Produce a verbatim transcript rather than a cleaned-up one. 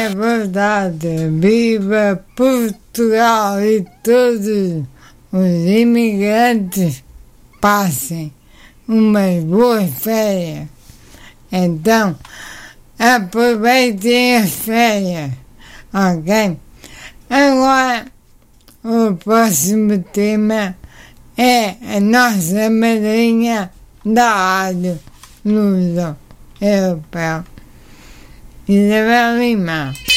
É verdade, viva Portugal e todos os imigrantes passem umas boas férias. Então, aproveitem as férias, ok? Agora, o próximo tema é a nossa madrinha da rádio Luso Europeu, Isabel Lima.